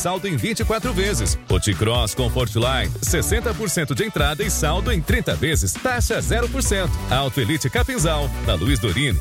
saldo em 24 vezes. O T-Cross Comfortline, 60% de entrada e saldo em 30 vezes, taxa 0%. Auto Elite Capinzal, na Luiz Dorini,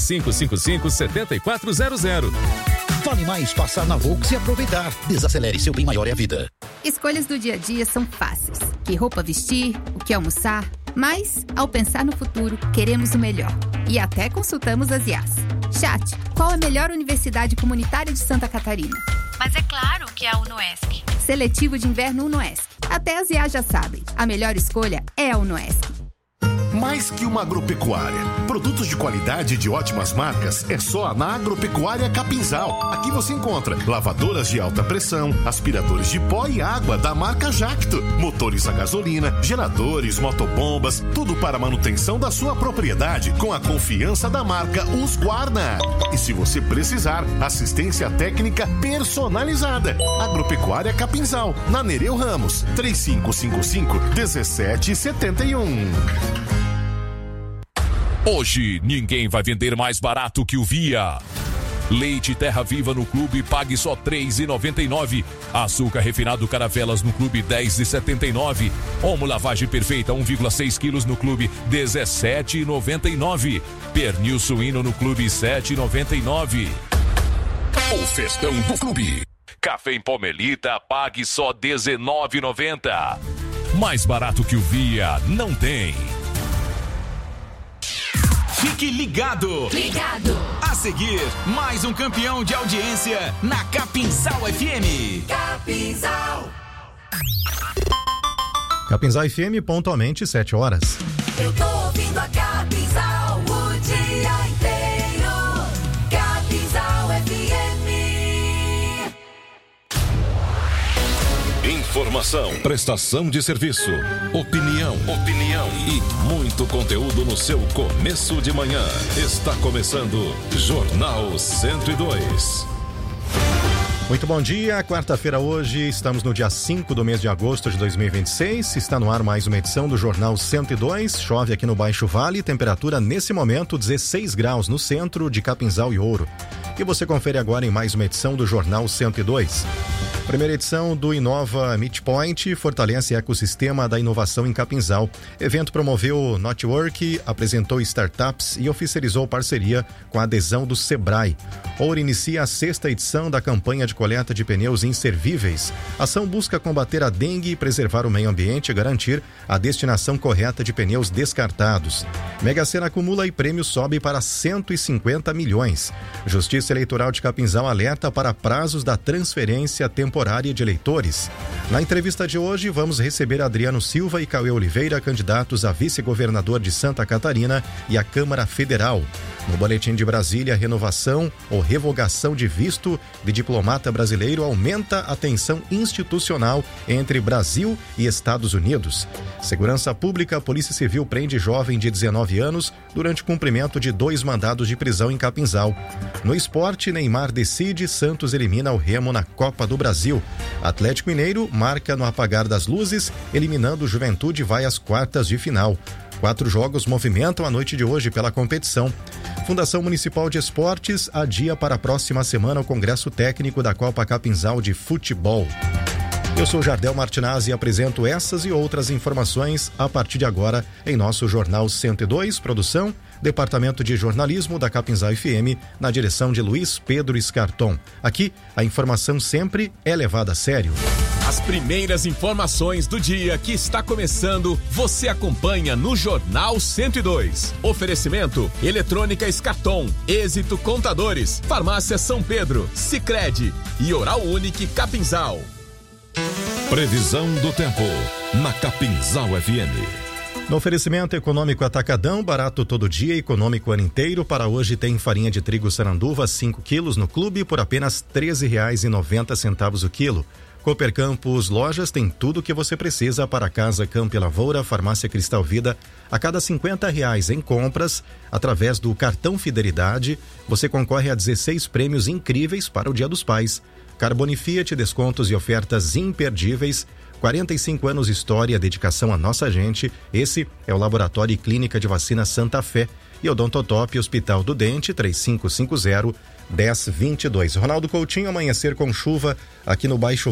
3555-7400. Vale mais passar na Volks e aproveitar. Desacelere, seu bem maior é a vida. Escolhas do dia a dia são fáceis. Que roupa vestir, o que almoçar. Mas, ao pensar no futuro, queremos o melhor. E até consultamos as IAs. Chat, qual a melhor universidade comunitária de Santa Catarina? Mas é claro que é a UnoESC. Seletivo de inverno UnoESC. Até as IAs já sabem. A melhor escolha é a UnoESC. Mais que uma agropecuária. Produtos de qualidade e de ótimas marcas é só na Agropecuária Capinzal. Aqui você encontra lavadoras de alta pressão, aspiradores de pó e água da marca Jacto, motores a gasolina, geradores, motobombas, tudo para a manutenção da sua propriedade com a confiança da marca Husqvarna. E se você precisar, assistência técnica personalizada. Agropecuária Capinzal, na Nereu Ramos, 3555-1771. Hoje, ninguém vai vender mais barato que o Via. Leite Terra Viva no Clube, pague só R$ 3,99. Açúcar refinado Caravelas no Clube, R$ 10,79. Omo Lavagem Perfeita, 1,6 quilos no Clube, R$ 17,99. Pernil Suíno no Clube, R$ 7,99. O festão do Clube. Café em pó Melita, pague só R$ 19,90. Mais barato que o Via, não tem. Fique ligado! Ligado! A seguir, mais um campeão de audiência na Capinzal FM. Capinzal! Capinzal FM, pontualmente 7 horas. Eu tô ouvindo a Capinzal o dia inteiro. Capinzal FM. Informação, prestação de serviço, opinião e muito conteúdo no seu começo de manhã. Está começando Jornal 102. Muito bom dia, quarta-feira hoje, estamos no dia 5 do mês de agosto de 2026, está no ar mais uma edição do Jornal 102, chove aqui no Baixo Vale, temperatura nesse momento 16 graus no centro de Capinzal e Ouro. E você confere agora em mais uma edição do Jornal 102. Primeira edição do Inova Meet Point fortalece o ecossistema da inovação em Capinzal. Evento promoveu Network, apresentou startups e oficializou parceria com a adesão do Sebrae. Ouro inicia a 6ª edição da campanha de coleta de pneus inservíveis. A ação busca combater a dengue, preservar o meio ambiente e garantir a destinação correta de pneus descartados. Mega Sena acumula e prêmio sobe para 150 milhões. Justiça Eleitoral de Capinzal alerta para prazos da transferência temporária de eleitores. Na entrevista de hoje, vamos receber Adriano Silva e Cauê Oliveira, candidatos a vice-governador de Santa Catarina e à Câmara Federal. No Boletim de Brasília, renovação ou revogação de visto de diplomata brasileiro aumenta a tensão institucional entre Brasil e Estados Unidos. Segurança Pública, Polícia Civil prende jovem de 19 anos durante cumprimento de 2 mandados de prisão em Capinzal. No esporte, Neymar decide, Santos elimina o Remo na Copa do Brasil. Atlético Mineiro marca no apagar das luzes, eliminando o Juventude e vai às quartas de final. 4 jogos movimentam a noite de hoje pela competição. Fundação Municipal de Esportes adia para a próxima semana o Congresso Técnico da Copa Capinzal de Futebol. Eu sou Jardel Martinazzi e apresento essas e outras informações a partir de agora em nosso Jornal 102, produção, Departamento de Jornalismo da Capinzal FM, na direção de Luiz Pedro Escarton. Aqui, a informação sempre é levada a sério. As primeiras informações do dia que está começando, você acompanha no Jornal 102. Oferecimento: Eletrônica Escarton, Êxito Contadores, Farmácia São Pedro, Sicredi e Oral Unique Capinzal. Previsão do tempo na Capinzal FM. No oferecimento Econômico Atacadão, barato todo dia, econômico o ano inteiro. Para hoje tem farinha de trigo Saranduva 5 quilos no clube por apenas R$ 13,90 o quilo. Cooper Campos Lojas tem tudo o que você precisa para casa, campo e lavoura. Farmácia Cristal Vida, a cada R$ 50 em compras, através do cartão Fidelidade, você concorre a 16 prêmios incríveis para o Dia dos Pais. Carbone Fiat, descontos e ofertas imperdíveis. 45 anos de história, dedicação à nossa gente. Esse é o Laboratório e Clínica de Vacina Santa Fé. E Odontotop, Hospital do Dente, 3550-1022. Ronaldo Coutinho, amanhecer com chuva aqui no Baixo